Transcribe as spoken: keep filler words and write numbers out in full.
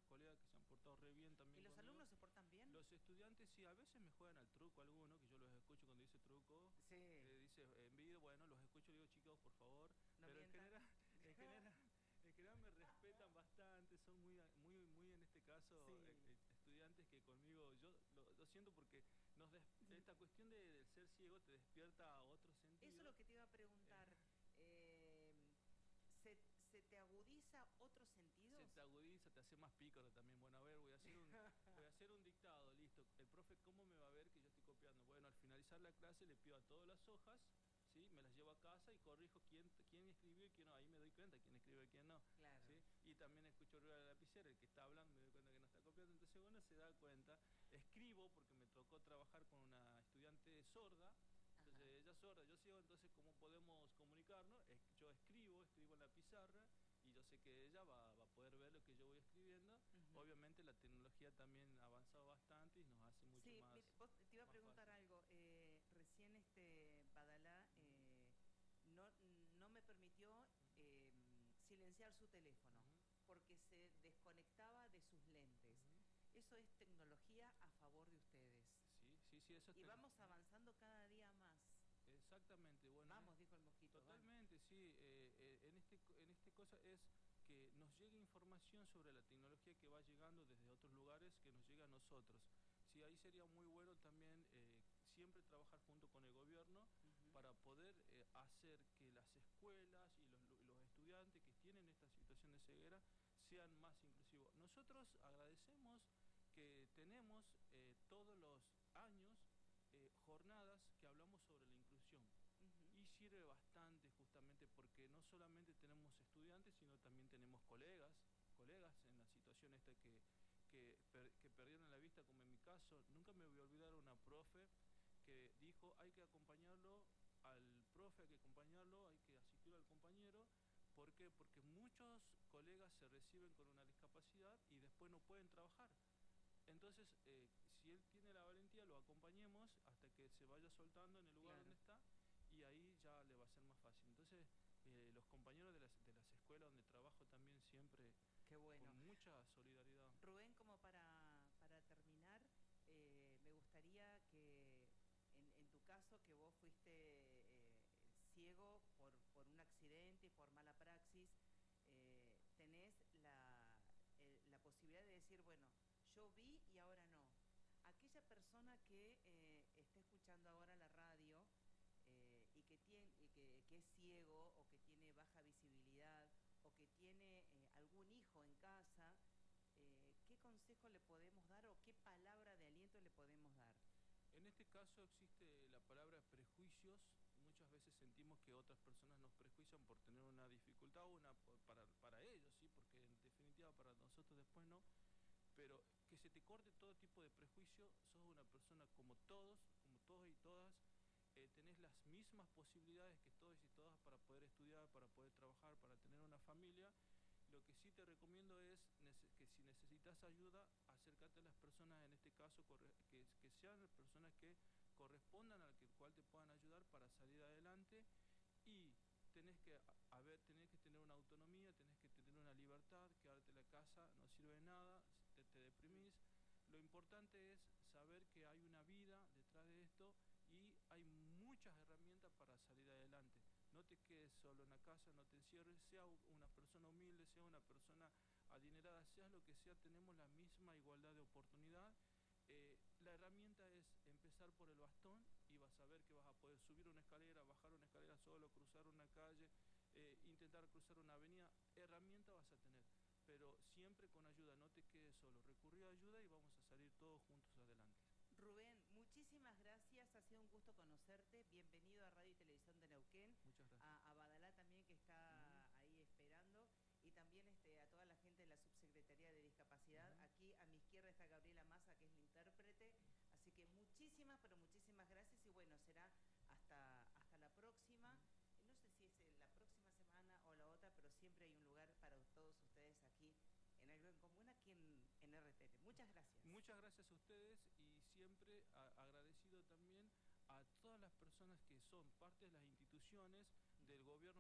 colegas que se han portado re bien también ¿Y los conmigo. alumnos se portan bien? Los estudiantes sí, a veces me juegan al truco alguno, que yo los escucho cuando dice truco, Sí. eh, dice envido, bueno, los escucho y digo, chicos, por favor, No pero en mientan. general, en general, en general me respetan bastante, son muy, muy, muy en este caso Sí. eh, estudiantes que conmigo, yo lo, lo siento porque nos des, esta cuestión de, del ser ciego te despierta a otro sentido. Eso es lo que te iba a preguntar. Eh, Eh, ¿se, ¿Se te agudiza otros sentidos? Se te agudiza, te hace más pícaro también. Bueno, a ver, voy a hacer un, voy a hacer un dictado, listo. El profe, ¿cómo me va a ver que yo estoy copiando? Bueno, al finalizar la clase le pido a todas las hojas, ¿sí? Me las llevo a casa y corrijo quién, quién escribió y quién no. Ahí me doy cuenta quién escribió y quién no. Claro. ¿Sí? Y también escucho ruido de la lapicera, el que está hablando me doy cuenta que no está copiando. Entonces, bueno, se da cuenta. Escribo, porque me tocó trabajar con una estudiante sorda. Entonces, Ajá. ella es sorda, yo ciego, entonces, ¿cómo podemos comunicarnos? Es, yo escribo, escribo en la pizarra y yo sé que ella va, va a poder ver lo que yo voy escribiendo. Uh-huh. Obviamente la tecnología también ha avanzado bastante y nos hace mucho sí, más. Mire, vos te iba a preguntar fácil. algo. Eh, recién este Badalá eh, no, no me permitió eh, silenciar su teléfono uh-huh. porque se desconectaba de sus lentes. Uh-huh. Eso es tecnología a favor de ustedes. Sí, sí, sí, eso es. Y vamos avanzando cada día más. Exactamente, bueno. Vamos, dijo el mosquito. Totalmente, vamos. sí. Eh, eh, en este en este cosa es que nos llegue información sobre la tecnología que va llegando desde otros lugares, que nos llega a nosotros. Sí, ahí sería muy bueno también eh, siempre trabajar junto con el gobierno uh-huh. para poder eh, hacer que las escuelas y los, los estudiantes que tienen esta situación de ceguera sean más inclusivos. Nosotros agradecemos que tenemos eh, todos los años eh, jornadas que hablamos sobre la inclusión. Uh-huh. Y sirve bastante justamente porque no solamente tenemos estudiantes, sino también tenemos colegas, colegas en la situación esta que, que, per, que perdieron la vista, como en mi caso. Nunca me voy a olvidar una profe que dijo, hay que acompañarlo al profe, hay que acompañarlo, hay que asistir al compañero. ¿Por qué? Porque muchos colegas se reciben con una discapacidad y después no pueden trabajar. Entonces, eh, si él tiene la valentía, lo acompañemos hasta que se vaya soltando en el lugar claro. donde está y ahí ya le va a ser más fácil. Entonces, eh, los compañeros de las, de las escuelas donde trabajo también siempre Qué bueno. con mucha solidaridad. Rubén, como para, para terminar, eh, me gustaría que en, en tu caso, que vos fuiste eh, ciego por, por un accidente y por mala praxis, eh, tenés la, eh, la posibilidad de decir, bueno, yo vi y ahora no. Aquella persona que eh, está escuchando ahora la radio eh, y, que, tiene, y que, que es ciego o que tiene baja visibilidad o que tiene eh, algún hijo en casa, eh, ¿qué consejo le podemos dar o qué palabra de aliento le podemos dar? En este caso existe la palabra prejuicios. Muchas veces sentimos que otras personas nos prejuician por tener una dificultad o una para, para ellos, ¿sí? Porque en definitiva para nosotros después no. Pero que se te corte todo tipo de prejuicio, sos una persona como todos, como todos y todas, eh, tenés las mismas posibilidades que todos y todas para poder estudiar, para poder trabajar, para tener una familia. Lo que sí te recomiendo es que si necesitas ayuda, acércate a las personas, en este caso, que, que sean personas que correspondan al que, cual te puedan ayudar para salir adelante y tenés que, a ver, tenés que tener una autonomía, tenés que tener una libertad, quedarte en la casa no sirve de nada, te, te deprimís. Lo importante es saber que hay una vida detrás de esto y hay muchas herramientas para salir adelante. No te quedes solo en la casa, no te encierres, sea una persona humilde, sea una persona adinerada, seas lo que sea, tenemos la misma igualdad de oportunidad. Eh, la herramienta es empezar por el bastón y vas a ver que vas a poder subir una escalera, bajar una escalera solo, cruzar una calle, eh, intentar cruzar una avenida. Herramienta vas a tener, pero siempre con ayuda, no te quedes solo. Recurrí a ayuda y vamos a salir todos juntos adelante. Rubén, muchísimas gracias, ha sido un gusto conocerte, bienvenido a Radio y Televisión de Neuquén. Muchas gracias. A, a Badalá también que está uh-huh. ahí esperando y también este, a toda la gente de la Subsecretaría de Discapacidad. Uh-huh. Aquí a mi izquierda está Gabriela Massa, que es la intérprete, así que muchísimas, pero muchísimas gracias y bueno, será hasta, hasta la próxima. Uh-huh. No sé si es la próxima semana o la otra, pero siempre hay un lugar para todos ustedes aquí en algo en común aquí en, en R T L. Muchas gracias. Muchas gracias a ustedes y siempre a, agradecido también a todas las personas que son parte de las instituciones